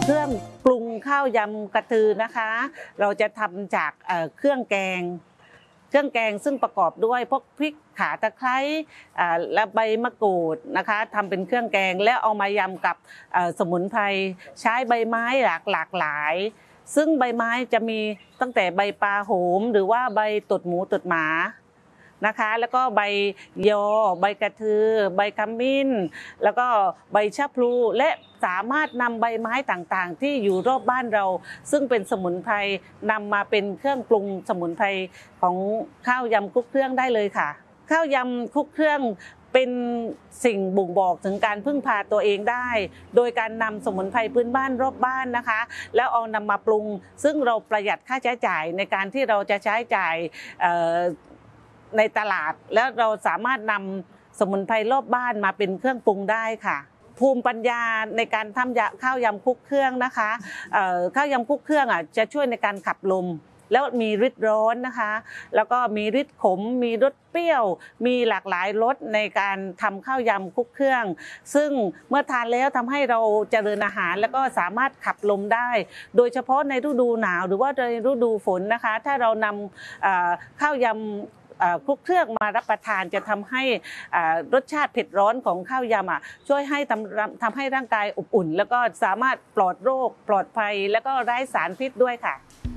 รื่องปรุงข้าวยำกระตือนะคะเราจะทำจากเครื่องแกงซึ่งประกอบด้วยพวกพริกข่าตะไคร้และใบมะกรูดนะคะทำเป็นเครื่องแกงแล้วเอามายำกับสมุนไพรใช้ใบไม้หลากหลายซึ่งใบไม้จะมีตั้งแต่ใบปลาโหมหรือว่าใบตดหมูตดหมานะคะแล้วก็ใบยอใบกระทือใบขมิ้นแล้วก็ใบชะพลูและสามารถนำใบไม้ต่างๆที่อยู่รอบบ้านเราซึ่งเป็นสมุนไพรนำมาเป็นเครื่องปรุงสมุนไพรของข้าวยำคลุกเครื่องได้เลยค่ะข้าวยำคลุกเครื่องเป็นสิ่งบ่งบอกถึงการพึ่งพาตัวเองได้โดยการนำสมุนไพรพื้นบ้านรอบบ้านนะคะแล้วเอานำมาปรุงซึ่งเราประหยัดค่าใช้จ่ายในการที่เราจะใช้จ่ายในตลาดแล้วเราสามารถนำสมุนไพรรอบบ้านมาเป็นเครื่องปรุงได้ค่ะภูมิปัญญาในการทำข้าวยำคลุกเครื่องนะคะข้าวยำคลุกเครื่องจะช่วยในการขับลมแล้วมีฤทธิ์ร้อนนะคะแล้วก็มีฤทธิ์ขมมีรสเปรี้ยวมีหลากหลายรสในการทำข้าวยำคลุกเครื่องซึ่งเมื่อทานแล้วทำให้เราเจริญอาหารแล้วก็สามารถขับลมได้โดยเฉพาะในฤดูหนาวหรือว่าในฤดูฝนนะคะถ้าเรานำข้าวยำคลุกเครื่องมารับประทานจะทำให้รสชาติเผ็ดร้อนของข้าวยำช่วยให้ทำให้ร่างกายอบอุ่นแล้วก็สามารถปลอดโรคปลอดภัยแล้วก็ไร้สารพิษด้วยค่ะ